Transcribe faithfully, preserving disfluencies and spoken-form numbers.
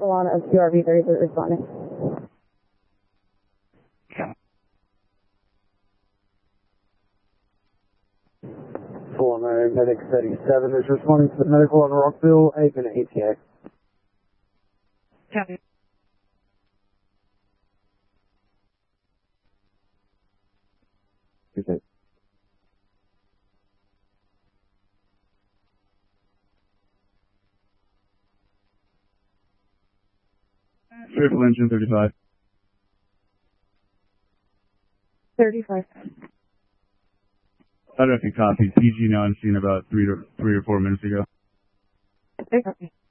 Solana of Q R V thirty responding. Solana Medic thirty-seven is responding to the medical on Rockville, eight minute E T A. Copy. Okay. Triple engine thirty-five. thirty-five. I don't know if you copied. P G now on scene about three to three or four minutes ago. Okay.